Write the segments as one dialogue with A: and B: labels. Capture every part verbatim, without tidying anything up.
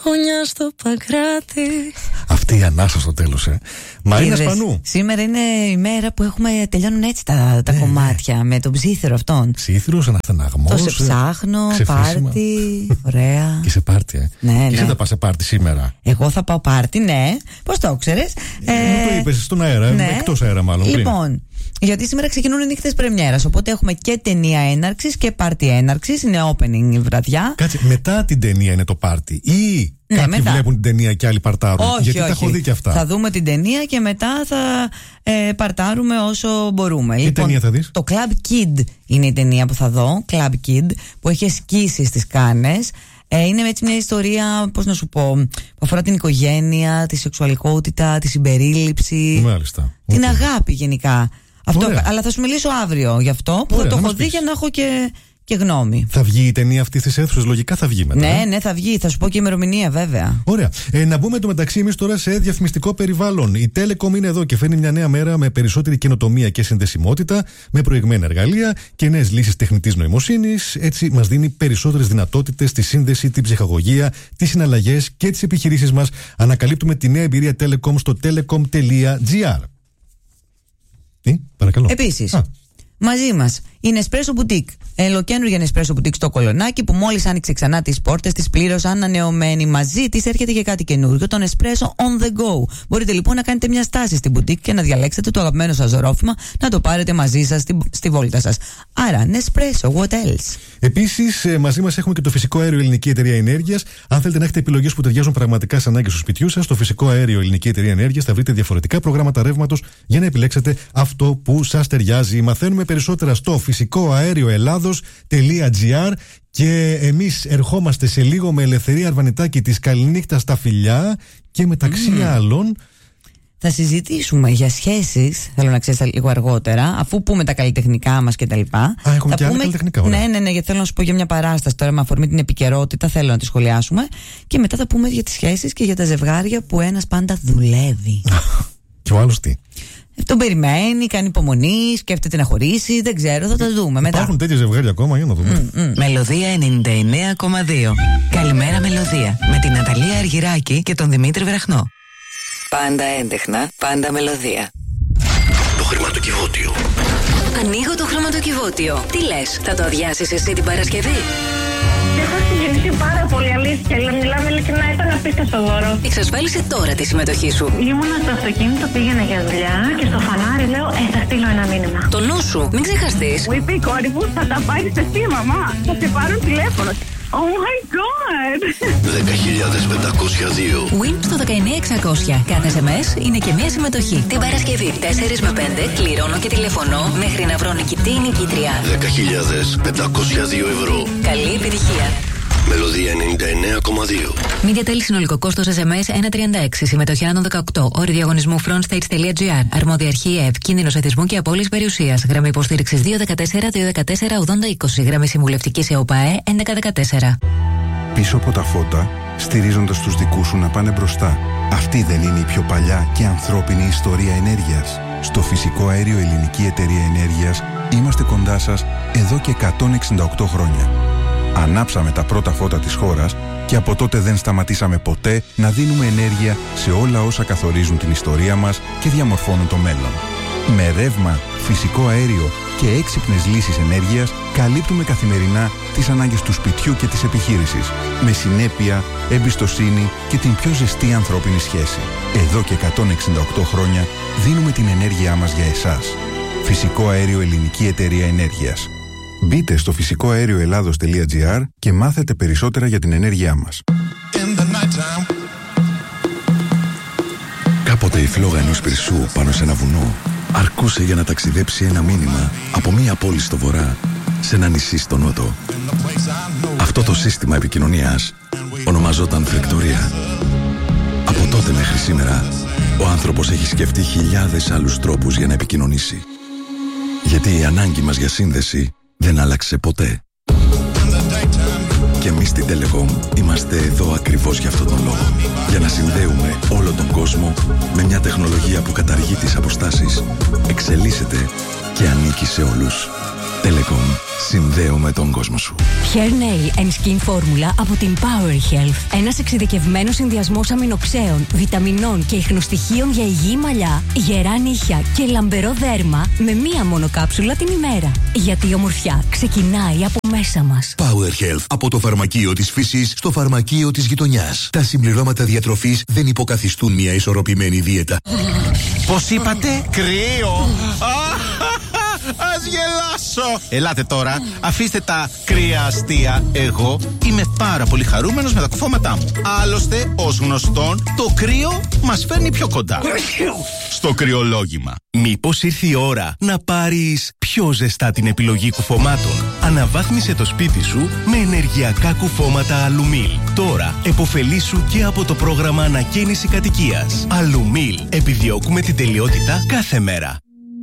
A: Χωνιά στο Παγκράτη.
B: Αυτή η ανάσα στο τέλος, ε. Μαρίνα Σπανού.
A: Σήμερα είναι η μέρα που έχουμε, τελειώνουν έτσι τα, τα ε, κομμάτια ε. με τον ψήθυρο αυτόν.
B: Ψήθυρος, αναστεναγμός.
A: Το σε ψάχνω, πάρτι. Ωραία.
B: Και σε πάρτι, ε.
A: Ναι,
B: και
A: ναι.
B: εσύ θα πας σε πάρτι σήμερα?
A: Εγώ θα πάω πάρτι, ναι. Πώς το ξέρεις?
B: Ε, ε, το είπες στον αέρα, ναι. Εκτός αέρα μάλλον.
A: Λοιπόν,
B: πριν.
A: γιατί σήμερα ξεκινούν οι νύχτες πρεμιέρας. Οπότε έχουμε και ταινία έναρξης και πάρτι έναρξης. Είναι opening η βραδιά.
B: Κάτσε, μετά την ταινία είναι το πάρτι ή
A: ναι,
B: κάποιοι
A: μετά.
B: βλέπουν την ταινία και άλλοι παρτάρουν?
A: Όχι,
B: γιατί
A: όχι.
B: τα έχω δει και αυτά.
A: Θα δούμε την ταινία και μετά θα ε, παρτάρουμε όσο μπορούμε.
B: Τι
A: λοιπόν,
B: ταινία θα δεις?
A: Το Club Kid είναι η ταινία που θα δω. Club Kid, που έχει σκίσει στις Κάνες. Ε, είναι έτσι μια ιστορία, πώς να σου πω, που αφορά την οικογένεια, τη σεξουαλικότητα, τη συμπερίληψη.
B: Μάλιστα.
A: Την
B: okay.
A: αγάπη γενικά. Αυτό, αλλά θα σου μιλήσω αύριο γι' αυτό, που
B: Ωραία,
A: θα το έχω δει για να έχω και, και γνώμη.
B: Θα βγει η ταινία αυτή στις αίθουσες, λογικά θα βγει μετά.
A: Ναι, ναι, θα βγει. Θα σου πω και ημερομηνία, βέβαια.
B: Ωραία. Ε, να μπούμε το μεταξύ εμείς τώρα σε διαφημιστικό περιβάλλον. Η Telecom είναι εδώ και φέρνει μια νέα μέρα με περισσότερη καινοτομία και συνδεσιμότητα, με προηγμένα εργαλεία και νέες λύσεις τεχνητής νοημοσύνης. Έτσι, μας δίνει περισσότερες δυνατότητες στη σύνδεση, την ψυχαγωγία, τις συναλλαγές και τις επιχειρήσεις μας. Ανακαλύπτουμε τη νέα εμπειρία Telecom στο telecom τελεία gr. Τι, παρακαλώ.
A: Επίσης, Α. μαζί μας η Nespresso Boutique. Ελοκένουργια Nespresso Boutique στο Κολονάκι, που μόλις άνοιξε ξανά τις πόρτες της, πλήρως ανανεωμένη. Μαζί της έρχεται και κάτι καινούργιο, το Nespresso on the go. Μπορείτε λοιπόν να κάνετε μια στάση στην boutique και να διαλέξετε το αγαπημένο σας ζωρόφημα, να το πάρετε μαζί σας στη, στη βόλτα σας. Άρα, Nespresso, what else?
B: Επίσης, μαζί μας έχουμε και το φυσικό αέριο Ελληνική Εταιρεία Ενέργειας. Αν θέλετε να έχετε επιλογές που ταιριάζουν πραγματικά στις ανάγκες του σπιτιού σας, στο φυσικό αέριο Ελληνική Εταιρεία Ενέργειας θα βρείτε διαφορετικά προγράμματα ρεύματος για να επιλέξετε αυτό που σας ταιριάζει. Μαθαίνουμε περισσότερα στο φυσικό αέριο Ελλάδος τελεία gr και εμείς ερχόμαστε σε λίγο με Ελευθερία Αρβανιτάκη της Καληνύχτας στα φιλιά και μεταξύ mm. άλλων.
A: Θα συζητήσουμε για σχέσεις, θέλω να ξέρεις λίγο αργότερα, αφού πούμε τα καλλιτεχνικά μας και τα λοιπά.
B: Α, έχουμε
A: θα
B: και
A: πούμε...
B: άλλα καλλιτεχνικά, ωραία.
A: Ναι, ναι, ναι, γιατί θέλω να σου πω για μια παράσταση τώρα με αφορμή την επικαιρότητα, θέλω να τη σχολιάσουμε. Και μετά θα πούμε για τις σχέσεις και για τα ζευγάρια που ένας πάντα δουλεύει.
B: Και ο άλλος τι?
A: Τον περιμένει, κάνει υπομονή, σκέφτεται να χωρίσει, δεν ξέρω, θα τα δούμε μετά.
B: Υπάρχουν τέτοια ζευγάρια ακόμα, για να δούμε.
A: Mm, mm.
C: Μελωδία ενενήντα εννέα κόμμα δύο. Καλημέρα Μελωδία, με την Ναταλία Αργυράκη και τον Δημήτρη Βραχνό. Πάντα έντεχνα, πάντα μελωδία.
D: Το χρηματοκιβώτιο.
C: Ανοίγω το χρηματοκιβώτιο. Τι λες, θα το αδειάσεις εσύ την Παρασκευή?
E: Έχω συγκινηθεί πάρα πολύ, αλήθεια. Μιλάμε ειλικρινά, ήταν απίστευτο δώρο.
C: Εξασφάλισε τώρα τη συμμετοχή σου.
E: Ήμουνα στο αυτοκίνητο, πήγαινα για δουλειά και στο φανάρι λέω: Ε, θα στείλω ένα μήνυμα.
C: Το νου σου, μην ξεχαστείς.
E: Μου είπε η κόρη μου: Θα τα πάρεις εσύ, μαμά. Θα σε πάρουν τηλέφωνο. Oh my god!
D: δέκα χιλιάδες πεντακόσια δύο.
C: Win στο δεκαεννέα εξακόσια. Κάθε ες εμ ες είναι και μία συμμετοχή. Την Παρασκευή τέσσερα με πέντε κληρώνω και τηλεφωνώ μέχρι να βρω νικητή ή νικήτρια.
D: δέκα χιλιάδες πεντακόσια δύο ευρώ.
C: Καλή επιτυχία.
D: Μελωδία ενενήντα εννέα κόμμα δύο.
C: Media Tel, συνολικό κόστος ες εμ ες ένα τριάντα έξι. Συμμετοχή άνω δεκαοκτώ. Όροι διαγωνισμού frontstage τελεία gr. Αρμόδια αρχή ΕΕΠ. Κίνδυνος εθισμού και απώλειας περιουσίας. Γραμμή υποστήριξης δύο ένα τέσσερα δύο ένα τέσσερα ογδόντα είκοσι. Γραμμή συμβουλευτικής ΕΟΠΑΕ έντεκα δεκατέσσερα.
F: Πίσω από τα φώτα, στηρίζοντας τους δικούς σου να πάνε μπροστά. Αυτή δεν είναι η πιο παλιά και ανθρώπινη ιστορία ενέργειας? Στο φυσικό αέριο Ελληνική Εταιρεία Ενέργειας είμαστε κοντά σας εδώ και εκατόν εξήντα οκτώ χρόνια. Ανάψαμε τα πρώτα φώτα της χώρας και από τότε δεν σταματήσαμε ποτέ να δίνουμε ενέργεια σε όλα όσα καθορίζουν την ιστορία μας και διαμορφώνουν το μέλλον. Με ρεύμα, φυσικό αέριο και έξυπνες λύσεις ενέργειας καλύπτουμε καθημερινά τις ανάγκες του σπιτιού και της επιχείρησης. Με συνέπεια, εμπιστοσύνη και την πιο ζεστή ανθρώπινη σχέση. Εδώ και εκατόν εξήντα οκτώ χρόνια δίνουμε την ενέργειά μας για εσάς. Φυσικό αέριο Ελληνική Εταιρεία Ενέργειας. Μπείτε στο φυσικό αέριο ελλάδος τελεία gr και μάθετε περισσότερα για την ενέργειά μας.
G: Κάποτε η φλόγα ενός πυρσού πάνω σε ένα βουνό αρκούσε για να ταξιδέψει ένα μήνυμα από μία πόλη στο βορρά σε ένα νησί στο νότο. Αυτό το σύστημα επικοινωνίας ονομαζόταν φρεκτορία. Από τότε μέχρι σήμερα ο άνθρωπος έχει σκεφτεί χιλιάδες άλλους τρόπους για να επικοινωνήσει. Γιατί η ανάγκη μας για σύνδεση δεν άλλαξε ποτέ. Και εμείς στην Telecom είμαστε εδώ ακριβώς για αυτόν τον λόγο. Για να συνδέουμε όλο τον κόσμο με μια τεχνολογία που καταργεί τις αποστάσεις, εξελίσσεται και ανήκει σε όλους. Telecom. Συνδέουμε τον κόσμο σου.
H: Hair Nail and Skin Formula από την Power Health. Ένας εξειδικευμένος συνδυασμός αμινοξέων, βιταμινών και ιχνοστοιχείων για υγιή μαλλιά, γερά νύχια και λαμπερό δέρμα με μία μόνο κάψουλα την ημέρα. Γιατί η ομορφιά ξεκινάει από μέσα μας.
I: Power Health. Από το φαρμακείο της φύσης στο φαρμακείο της γειτονιάς. Τα συμπληρώματα διατροφής δεν υποκαθιστούν μια ισορροπημένη δίαιτα.
J: Πώς είπατε? Κρύο. Ας γελάσω. Ελάτε τώρα, αφήστε τα κρύα αστεία. Εγώ είμαι πάρα πολύ χαρούμενος με τα κουφώματά μου. Άλλωστε, ως γνωστόν, το κρύο μας φέρνει πιο κοντά στο κρυολόγημα. Μήπως ήρθε η ώρα να πάρεις πιο ζεστά την επιλογή κουφωμάτων? Αναβάθμισε το σπίτι σου με ενεργειακά κουφώματα Αλουμίλ. Τώρα επωφελήσου και από το πρόγραμμα ανακαίνιση κατοικίας. Αλουμίλ. Επιδιώκουμε την τελειότητα κάθε μέρα.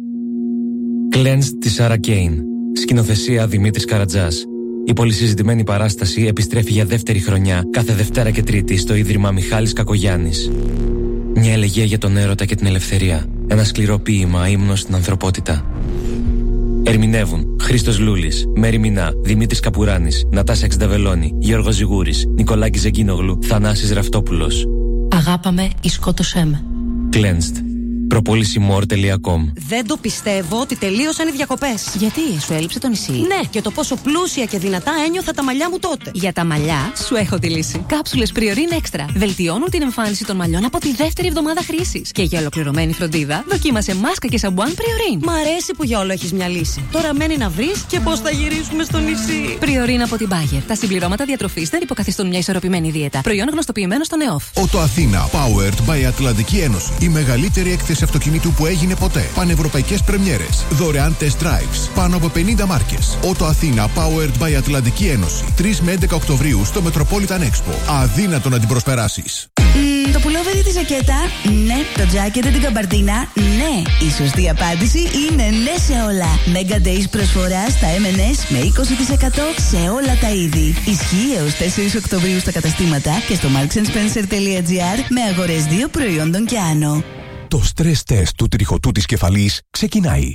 K: Cleansed της Σάρα Κέιν. Σκηνοθεσία Δημήτρης Καρατζάς. Η πολυσυζητημένη παράσταση επιστρέφει για δεύτερη χρονιά κάθε Δευτέρα και Τρίτη στο Ίδρυμα Μιχάλης Κακογιάννης. Μια ελεγγύα για τον έρωτα και την ελευθερία. Ένα σκληρό ποίημα ύμνος στην ανθρωπότητα. Ερμηνεύουν Χρήστος Λούλης, Μέρη Μινά, Δημήτρης Καπουράνης, Νατάσα Εξνταβελώνη, Γιώργος Ζιγούρης, Νικολάκης Ζεγκίνογλου, Θανάσης Ραυτόπουλος.
H: Αγάπαμε ή σκότωσέ με.
K: Cleansed. προπόληση μορ τελεία κομ.
L: Δεν το πιστεύω ότι τελείωσαν οι διακοπές.
H: Γιατί, σου έλειψε το νησί?
L: Ναι, και το πόσο πλούσια και δυνατά ένιωθα τα μαλλιά μου τότε.
H: Για τα μαλλιά, σου έχω τη λύση. Κάψουλες Priorin Extra. Βελτιώνουν την εμφάνιση των μαλλιών από τη δεύτερη εβδομάδα χρήσης. Και για ολοκληρωμένη φροντίδα, δοκίμασε μάσκα και σαμπουάν Priorin.
L: Μ' αρέσει που για όλο έχεις μια λύση. Τώρα μένει να βρεις και πώς θα γυρίσουμε στο νησί.
H: Priorin από την Bayer. Τα συμπληρώματα διατροφής δεν υποκαθιστούν μια ισορροπημένη δίαιτα. Προϊόν γνωστοποιημένο στο ΝΕΟΦ.
M: Ότο Αθήνα, powered by Ατλαντική Ένωση. Η μεγαλύτερη έκθεση αυτοκινήτου που έγινε ποτέ. Πανευρωπαϊκές πρεμιέρες. Δωρεάν test drives. Πάνω από πενήντα μάρκες. Ότο Αθήνα, powered by Ατλαντική Ένωση. τρεις με έντεκα Οκτωβρίου στο Metropolitan Expo. Αδύνατο να την προσπεράσεις.
N: Mm, το πουλόβερ ή τη ζακέτα? Ναι. Το τζάκετ ή την καμπαρτίνα? Ναι. Η σωστή απάντηση είναι ναι σε όλα. Mega Days προσφορά στα εμ εν ες με είκοσι τοις εκατό σε όλα τα είδη. Ισχύει έως τέσσερις Οκτωβρίου στα καταστήματα και στο marks and spencer τελεία τζι άρ με αγορές δύο προϊόντων και άνω.
O: Το stress test του τριχωτού της κεφαλής ξεκινάει.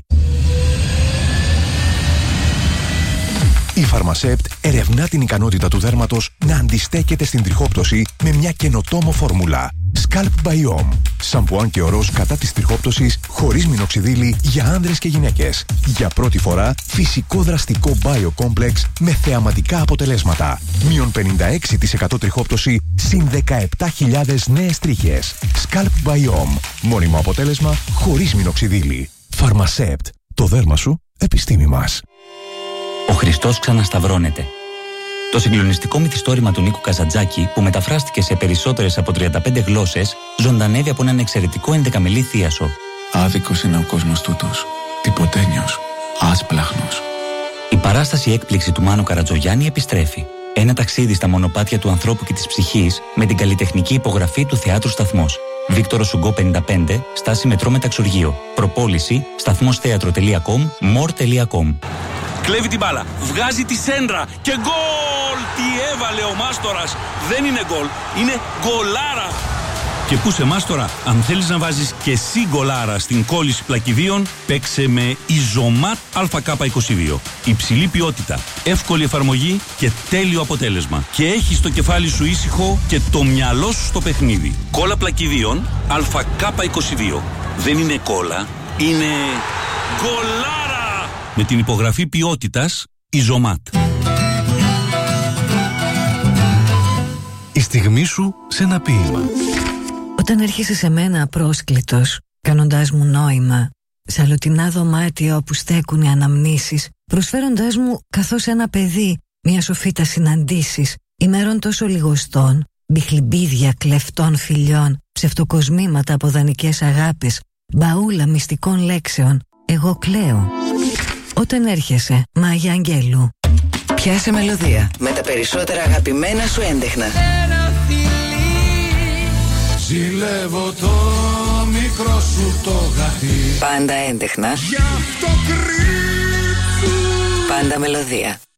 O: Η Pharmacept ερευνά την ικανότητα του δέρματος να αντιστέκεται στην τριχόπτωση με μια καινοτόμο φόρμουλα. Scalp Biome. Σαμπουάν και ορός κατά της τριχόπτωσης χωρίς μινοξιδίλη για άνδρες και γυναίκες. Για πρώτη φορά φυσικό δραστικό Biocomplex με θεαματικά αποτελέσματα. Μείον πενήντα έξι τοις εκατό τριχόπτωση συν δεκαεπτά χιλιάδες νέες τρίχες. Scalp Biome. Μόνιμο αποτέλεσμα χωρίς μινοξιδίλη. Pharmacept. Το δέρμα σου, επιστήμη μας.
P: Ο Χριστός ξανασταυρώνεται. Το συγκλονιστικό μυθιστόρημα του Νίκου Καζαντζάκη, που μεταφράστηκε σε περισσότερες από τριάντα πέντε γλώσσες, ζωντανεύει από έναν εξαιρετικό ενδεκαμελή θίασο.
Q: Άδικος είναι ο κόσμος τούτος. Τυποτένιος. Άσπλαχνος.
P: Η παράσταση έκπληξη του Μάνου Καρατζογιάννη επιστρέφει. Ένα ταξίδι στα μονοπάτια του ανθρώπου και της ψυχής με την καλλιτεχνική υπογραφή του Θεάτρου Σταθμός. Βίκτορο Σουγκό πενήντα πέντε, στάση μετρό Μεταξουργείο. Προπόληση σταθμοσθέατρο τελεία κομ, μορ τελεία κομ.
R: Κλέβει την μπάλα, βγάζει τη σέντρα και γκολ! Τι έβαλε ο Μάστορας! Δεν είναι γκολ, είναι γκολάρα! Και πού σε Μάστορα, αν θέλεις να βάζεις και εσύ γκολάρα στην κόλληση πλακιδίων, παίξε με Ιζωμάτ Α Κ είκοσι δύο. Υψηλή ποιότητα, εύκολη εφαρμογή και τέλειο αποτέλεσμα. Και έχεις το κεφάλι σου ήσυχο και το μυαλό σου στο παιχνίδι. Κόλλα πλακιδίων Α Κ είκοσι δύο. Δεν είναι κόλλα, είναι γκολάρα! Με την υπογραφή ποιότητας Ιζωμάτ.
B: Η στιγμή σου σε ένα ποίημα.
S: Όταν έρχεσαι σε μένα απρόσκλητος, κάνοντάς μου νόημα, σε αλλοτινά δωμάτια όπου στέκουν οι αναμνήσεις, προσφέροντάς μου καθώς ένα παιδί μια σοφίτα συναντήσεις, ημερών τόσο λιγοστών, μπιχλιμπίδια κλεφτών φιλιών, ψευτοκοσμήματα από δανεικές αγάπες, μπαούλα μυστικών λέξεων, εγώ κλαίω. Όταν έρχεσαι, Μάγια Αγγέλου.
T: Πιάσε μελωδία με τα περισσότερα αγαπημένα σου έντεχνα.
U: Ζηλεύω το μικρό σου το γατί.
T: Πάντα έντεχνα.
U: Γι' αυτό κρύψου.
T: Πάντα μελωδία.